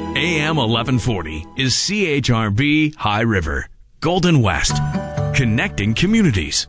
AM 1140 is CHRB High River, Golden West, connecting communities.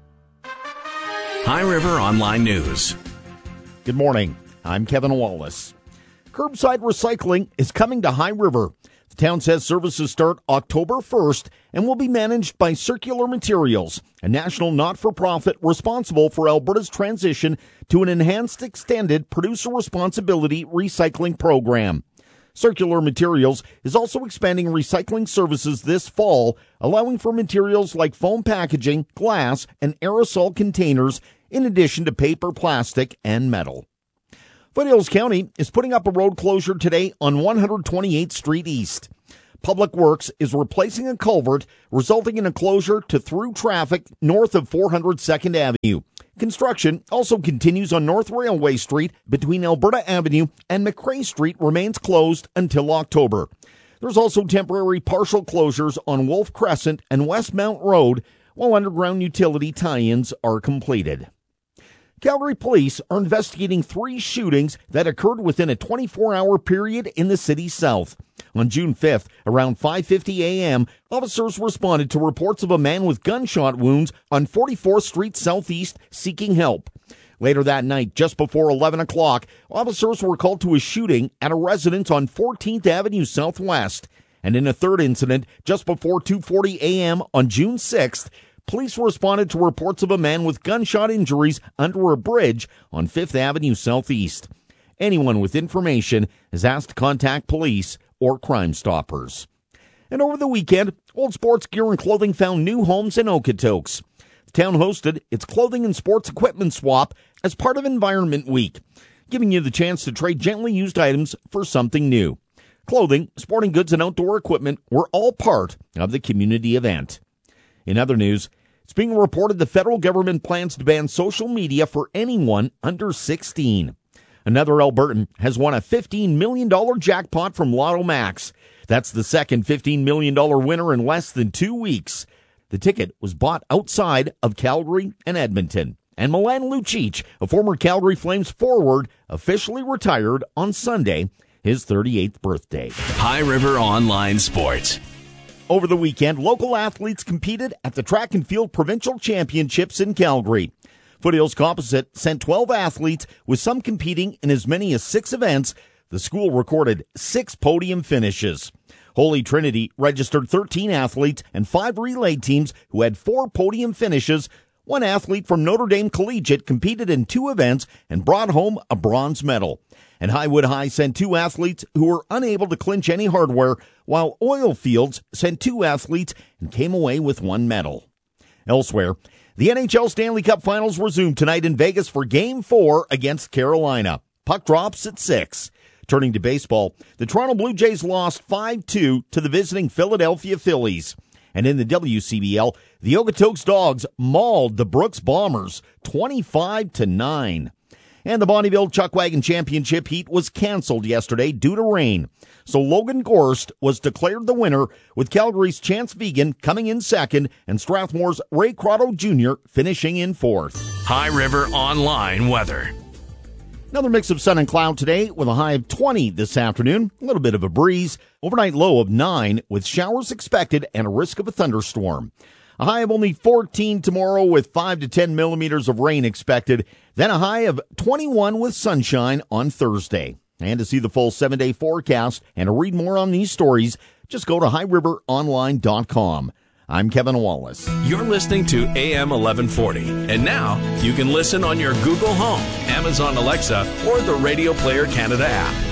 High River Online News. Good morning. I'm Kevin Wallace. Curbside recycling is coming to High River. The town says services start October 1st and will be managed by Circular Materials, a national not-for-profit responsible for Alberta's transition to an enhanced extended producer responsibility recycling program. Circular Materials is also expanding recycling services this fall, allowing for materials like foam packaging, glass, and aerosol containers, in addition to paper, plastic, and metal. Foothills County is putting up a road closure today on 128th Street East. Public Works is replacing a culvert, resulting in a closure to through traffic north of 400 2nd Avenue. Construction also continues on North Railway Street between Alberta Avenue and McRae Street remains closed until October. There's also temporary partial closures on Wolf Crescent and Westmount Road while underground utility tie-ins are completed. Calgary police are investigating 3 shootings that occurred within a 24-hour period in the city south. On June 5th, around 5:50 a.m., officers responded to reports of a man with gunshot wounds on 44th Street Southeast seeking help. Later that night, just before 11 o'clock, officers were called to a shooting at a residence on 14th Avenue Southwest. And in a third incident, just before 2:40 a.m. on June 6th, police responded to reports of a man with gunshot injuries under a bridge on 5th Avenue Southeast. Anyone with information is asked to contact police or Crime Stoppers. And over the weekend, Old Sports Gear and Clothing found new homes in Okotoks. The town hosted its clothing and sports equipment swap as part of Environment Week, giving you the chance to trade gently used items for something new. Clothing, sporting goods, and outdoor equipment were all part of the community event. In other news, it's being reported the federal government plans to ban social media for anyone under 16. Another Albertan has won a $15 million jackpot from Lotto Max. That's the second $15 million winner in less than 2 weeks. The ticket was bought outside of Calgary and Edmonton. And Milan Lucic, a former Calgary Flames forward, officially retired on Sunday, his 38th birthday. High River Online Sports. Over the weekend, local athletes competed at the Track and Field Provincial Championships in Calgary. Foothills Composite sent 12 athletes, with some competing in as many as 6 events. The school recorded 6 podium finishes. Holy Trinity registered 13 athletes and 5 relay teams who had 4 podium finishes. One athlete from Notre Dame Collegiate competed in 2 events and brought home a bronze medal. And Highwood High sent 2 athletes who were unable to clinch any hardware, while Oilfields sent 2 athletes and came away with 1 medal. Elsewhere, the NHL Stanley Cup Finals resume tonight in Vegas for Game 4 against Carolina. Puck drops at 6. Turning to baseball, the Toronto Blue Jays lost 5-2 to the visiting Philadelphia Phillies. And in the WCBL, the Okotoks Dogs mauled the Brooks Bombers 25-9. And the Bonnyville Chuckwagon Championship heat was canceled yesterday due to rain. So Logan Gorst was declared the winner, with Calgary's Chance Vegan coming in second and Strathmore's Ray Crotto Jr. finishing in 4th. High River Online Weather. Another mix of sun and cloud today with a high of 20 this afternoon. A little bit of a breeze. Overnight low of 9 with showers expected and a risk of a thunderstorm. A high of only 14 tomorrow with 5 to 10 millimeters of rain expected. Then a high of 21 with sunshine on Thursday. And to see the full 7-day forecast and to read more on these stories, just go to highriveronline.com. I'm Kevin Wallace. You're listening to AM 1140. And now you can listen on your Google Home, Amazon Alexa, or the Radio Player Canada app.